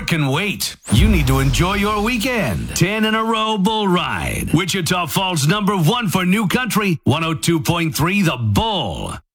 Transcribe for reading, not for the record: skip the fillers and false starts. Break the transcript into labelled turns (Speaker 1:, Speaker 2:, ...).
Speaker 1: can wait. You need to enjoy your weekend. 10 in a row bull ride. Wichita Falls #1 for New Country, 102.3 The Bull.